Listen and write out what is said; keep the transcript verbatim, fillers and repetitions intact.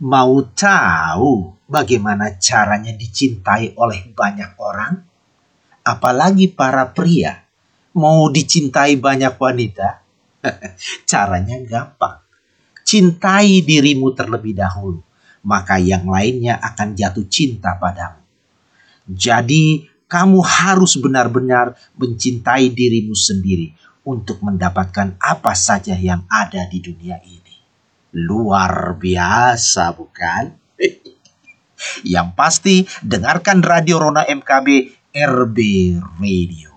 Mau tahu bagaimana caranya dicintai oleh banyak orang? Apalagi para pria mau dicintai banyak wanita? Caranya gampang. Cintai dirimu terlebih dahulu, maka yang lainnya akan jatuh cinta padamu. Jadi, kamu harus benar-benar mencintai dirimu sendiri untuk mendapatkan apa saja yang ada di dunia ini. Luar biasa, bukan? Yang pasti, dengarkan Radio Rona M K B R B Radio.